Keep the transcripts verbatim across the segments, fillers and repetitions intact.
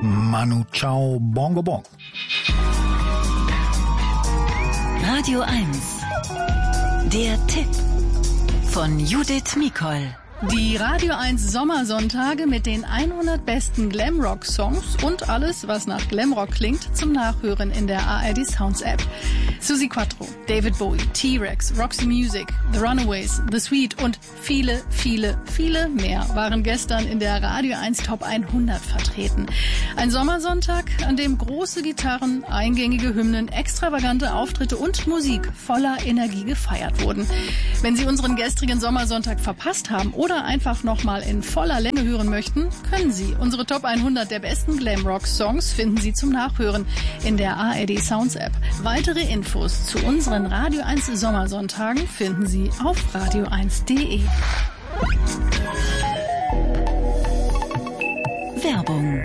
Manu Chao Bongo Bong. Radio eins. Der Tipp von Judith Mikol. Die Radio eins Sommersonntage mit den hundert besten Glamrock-Songs und alles, was nach Glamrock klingt, zum Nachhören in der A R D Sounds App. Suzi Quatro, David Bowie, T-Rex, Roxy Music, The Runaways, The Sweet und viele, viele, viele mehr waren gestern in der Radio eins Top hundert vertreten. Ein Sommersonntag, an dem große Gitarren, eingängige Hymnen, extravagante Auftritte und Musik voller Energie gefeiert wurden. Wenn Sie unseren gestrigen Sommersonntag verpasst haben oder einfach nochmal in voller Länge hören möchten, können Sie. Unsere Top hundert der besten Glamrock-Songs finden Sie zum Nachhören in der A R D Sounds App. Weitere Infos zu unseren Radio eins Sommersonntagen finden Sie auf radio eins punkt de. Werbung.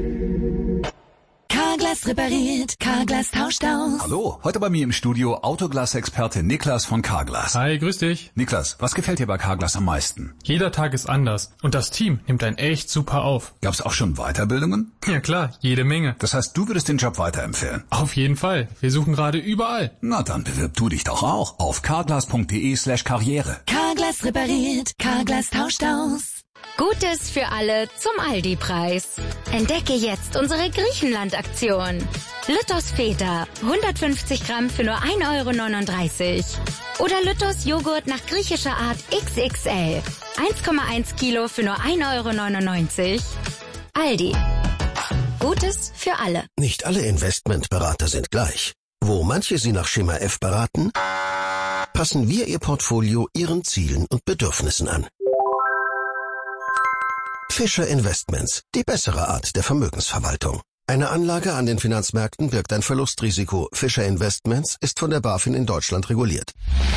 Carglass repariert, Carglass tauscht aus. Hallo, heute bei mir im Studio Autoglas-Experte Niklas von Carglass. Hi, grüß dich. Niklas, was gefällt dir bei Carglass am meisten? Jeder Tag ist anders und das Team nimmt einen echt super auf. Gab's auch schon Weiterbildungen? Ja klar, jede Menge. Das heißt, du würdest den Job weiterempfehlen? Auf jeden Fall, wir suchen gerade überall. Na dann bewirb du dich doch auch auf carglass.de slash karriere. Carglass repariert, Carglass tauscht aus. Gutes für alle zum Aldi-Preis. Entdecke jetzt unsere Griechenland-Aktion. Lütters Feta, hundertfünfzig Gramm für nur ein Euro neununddreißig. Oder Lütters Joghurt nach griechischer Art X X L, eins Komma eins Kilo für nur ein Euro neunundneunzig. Aldi. Gutes für alle. Nicht alle Investmentberater sind gleich. Wo manche Sie nach Schema F beraten, passen wir Ihr Portfolio Ihren Zielen und Bedürfnissen an. Fischer Investments, die bessere Art der Vermögensverwaltung. Eine Anlage an den Finanzmärkten birgt ein Verlustrisiko. Fischer Investments ist von der BaFin in Deutschland reguliert.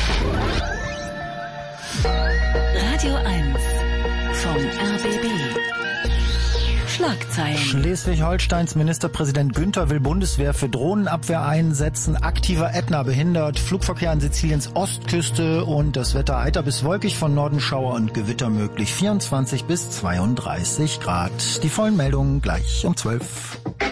Radio eins vom R B B. Schlagzeilen. Schleswig-Holsteins Ministerpräsident Günther will Bundeswehr für Drohnenabwehr einsetzen. Aktiver Ätna behindert. Flugverkehr an Siziliens Ostküste und das Wetter heiter bis wolkig, von Norden Schauer und Gewitter möglich. vierundzwanzig bis zweiunddreißig Grad. Die vollen Meldungen gleich um zwölf.